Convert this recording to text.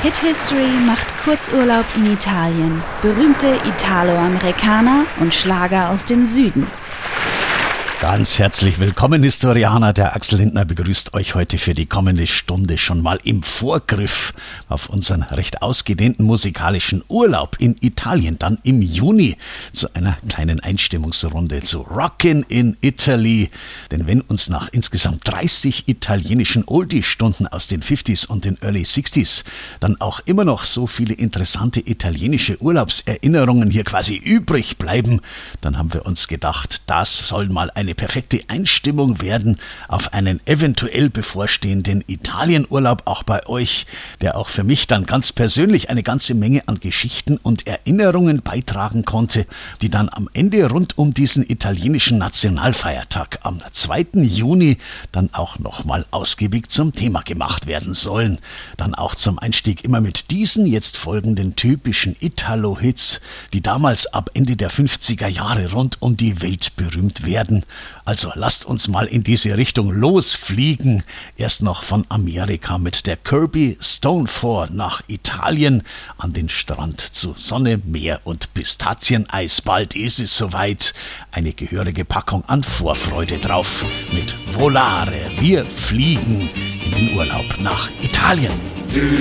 Hit History macht Kurzurlaub in Italien. Berühmte Italo-Amerikaner und Schlager aus dem Süden. Ganz herzlich willkommen, Historianer. Der Axel Lindner begrüßt euch heute für die kommende Stunde schon mal im Vorgriff auf unseren recht ausgedehnten musikalischen Urlaub in Italien, dann im Juni, zu einer kleinen Einstimmungsrunde zu Rockin' in Italy. Denn wenn uns nach insgesamt 30 italienischen Oldie-Stunden aus den 50s und den Early 60s dann auch immer noch so viele interessante italienische Urlaubserinnerungen hier quasi übrig bleiben, dann haben wir uns gedacht, das soll mal eine perfekte Einstimmung werden auf einen eventuell bevorstehenden Italienurlaub auch bei euch, der auch für mich dann ganz persönlich eine ganze Menge an Geschichten und Erinnerungen beitragen konnte, die dann am Ende rund um diesen italienischen Nationalfeiertag am 2. Juni dann auch nochmal ausgiebig zum Thema gemacht werden sollen. Dann auch zum Einstieg immer mit diesen jetzt folgenden typischen Italo-Hits, die damals ab Ende der 50er Jahre rund um die Welt berühmt werden. Also lasst uns mal in diese Richtung losfliegen. Erst noch von Amerika mit der Kirby Stone 4 nach Italien an den Strand zu Sonne, Meer und Pistazieneis. Bald ist es soweit. Eine gehörige Packung an Vorfreude drauf mit Volare. Wir fliegen in den Urlaub nach Italien.